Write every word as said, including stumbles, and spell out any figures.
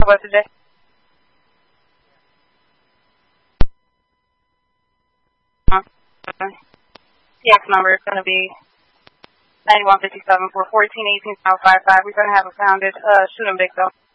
How about today? Uh, T X number is going to be ninety-one fifty-seven for fourteen eighteen five five. We're going to have a founded uh, shooting big though.